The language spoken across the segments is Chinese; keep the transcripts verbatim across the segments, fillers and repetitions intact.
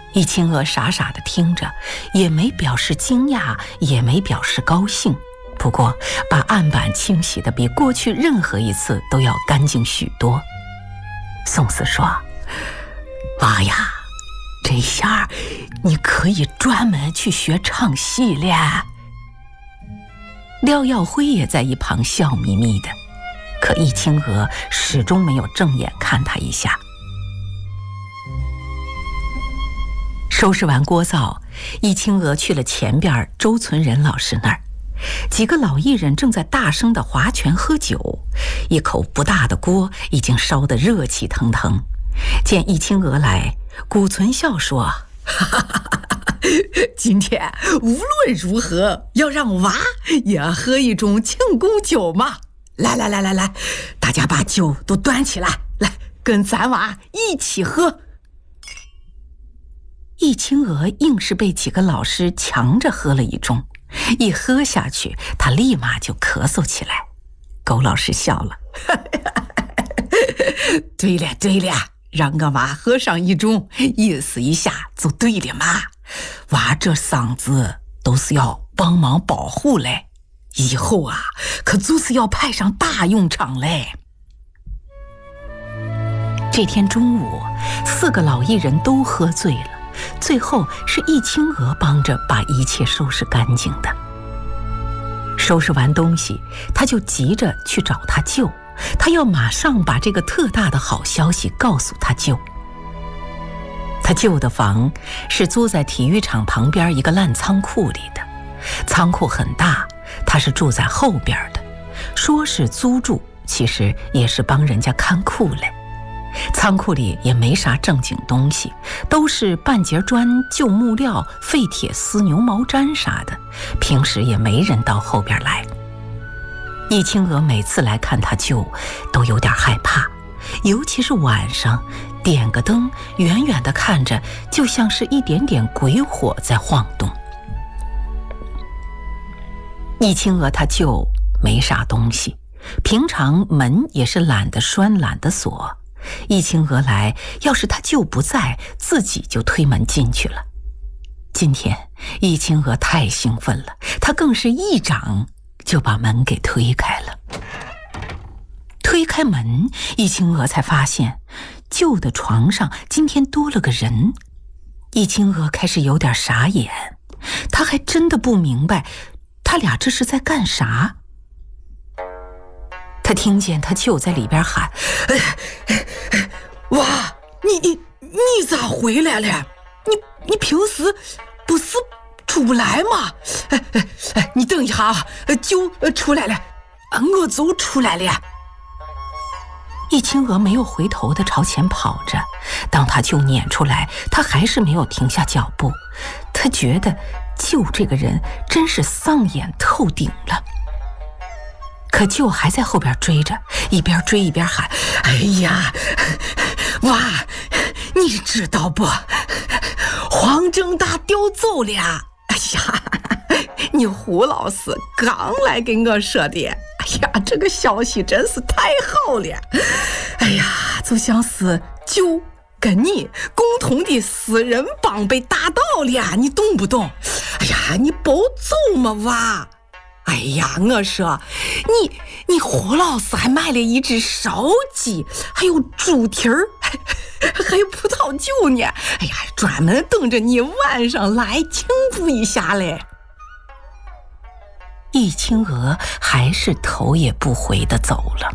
易清娥傻傻地听着，也没表示惊讶，也没表示高兴，不过把案板清洗得比过去任何一次都要干净许多。宋四说：“娃呀，这下你可以专门去学唱戏了。”廖耀辉也在一旁笑眯眯的，可易清娥始终没有正眼看他一下。收拾完锅灶，易清娥去了前边周存仁老师那儿，几个老艺人正在大声地划拳喝酒，一口不大的锅已经烧得热气腾腾。见易清娥来，古存笑说：“哈哈哈哈，今天无论如何要让娃也喝一种庆功酒嘛！来来来来来，大家把酒都端起来，来跟咱娃一起喝。”易清娥硬是被几个老师强着喝了一盅，一喝下去，他立马就咳嗽起来。狗老师笑了：“对了对了，让个娃喝上一盅，意思一下就对了嘛。娃这嗓子都是要帮忙保护嘞，以后啊，可就是要派上大用场嘞。”这天中午，四个老艺人都喝醉了，最后是易清娥帮着把一切收拾干净的。收拾完东西，他就急着去找他舅，他要马上把这个特大的好消息告诉他舅。他舅的房是租在体育场旁边一个烂仓库里的，仓库很大，他是住在后边的，说是租住，其实也是帮人家看库嘞。仓库里也没啥正经东西，都是半截砖、旧木料、废铁丝、牛毛毡啥的，平时也没人到后边来。易清娥每次来看他舅都有点害怕，尤其是晚上点个灯，远远地看着就像是一点点鬼火在晃动。易清娥他舅没啥东西，平常门也是懒得拴懒得锁，易清娥来，要是他舅不在，自己就推门进去了。今天易清娥太兴奋了，她更是一掌就把门给推开了。推开门，易清娥才发现舅的床上今天多了个人。易清娥开始有点傻眼，她还真的不明白他俩这是在干啥。他听见他舅在里边喊：“哇，你你你咋回来了？你你平时不是出不来吗？哎哎哎，你等一下啊，舅出来了，我就出来了。”易清娥没有回头的朝前跑着，当他舅撵出来，他还是没有停下脚步。他觉得舅这个人真是丧眼透顶了。可舅还在后边追着，一边追一边喊：“哎呀，哇，你知道不？黄正达调走了！哎呀，你胡老师刚来跟我说的。哎呀，这个消息真是太好了！哎呀，就像是舅跟你共同的私人帮被打倒了，你懂不懂？哎呀，你别走嘛，娃！哎呀，我说你你胡老师还买了一只烧鸡，还有猪蹄儿，还有葡萄酒呢。哎呀，专门等着你晚上来庆祝一下嘞。”易清娥还是头也不回地走了。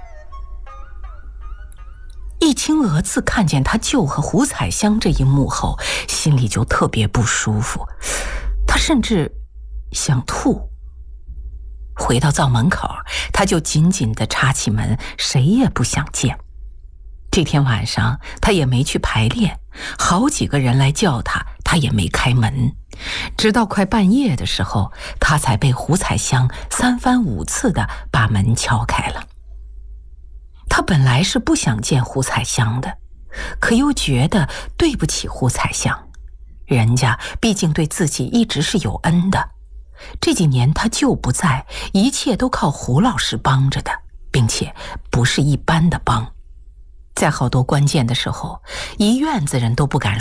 易清娥自看见他舅和胡彩香这一幕后，心里就特别不舒服，她甚至想吐。回到灶门口，他就紧紧地插起门，谁也不想见。这天晚上他也没去排练，好几个人来叫他，他也没开门。直到快半夜的时候，他才被胡彩香三番五次地把门敲开了。他本来是不想见胡彩香的，可又觉得对不起胡彩香，人家毕竟对自己一直是有恩的。这几年他舅不在，一切都靠胡老师帮着的，并且不是一般的帮。在好多关键的时候，一院子人都不敢